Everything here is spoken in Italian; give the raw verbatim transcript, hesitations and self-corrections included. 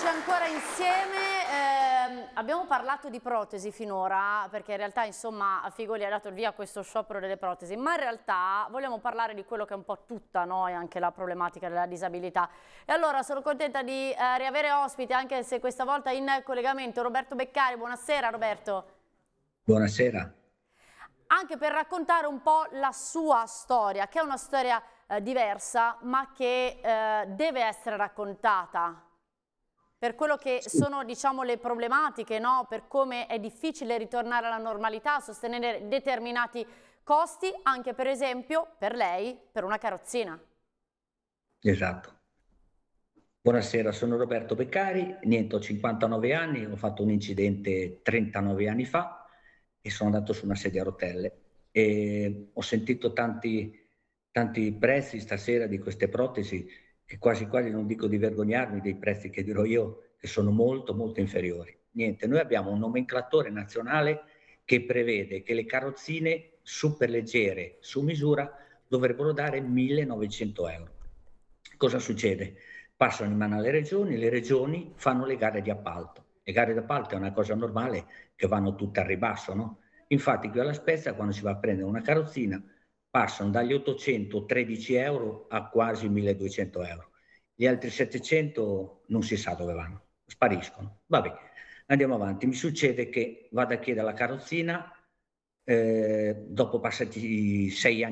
Eccoci ancora insieme, eh, abbiamo parlato di protesi finora, perché in realtà insomma Figoli ha dato il via a questo sciopero delle protesi, ma in realtà vogliamo parlare di quello che è un po' tutta noi, anche la problematica della disabilità. E allora sono contenta di eh, riavere ospite, anche se questa volta in collegamento, Roberto Beccari. Buonasera Roberto. Buonasera. Anche per raccontare un po' la sua storia, che è una storia eh, diversa, ma che eh, deve essere raccontata. Per quello che Sì, sono, diciamo, le problematiche, no? Per come è difficile ritornare alla normalità, sostenere determinati costi, anche per esempio per lei, per una carrozzina. esatto. Buonasera, sono Roberto Beccari, niente, ho cinquantanove anni, ho fatto un incidente trentanove anni fa e sono andato su una sedia a rotelle e ho sentito tanti, tanti prezzi stasera di queste protesi e quasi quasi non dico di vergognarmi dei prezzi che dirò io, che sono molto molto inferiori. Niente, noi abbiamo un nomenclatore nazionale che prevede che le carrozzine superleggere su misura dovrebbero dare millenovecento euro. Cosa succede? Passano in mano alle regioni, le regioni fanno le gare di appalto. Le gare di appalto è una cosa normale che vanno tutte al ribasso, no? Infatti qui alla Spezia quando si va a prendere una carrozzina passano dagli ottocentotredici euro a quasi milleduecento euro. Gli altri settecento non si sa dove vanno, spariscono. Vabbè, andiamo avanti. Mi succede che vado a chiedere la carrozzina, eh, dopo passati sei anni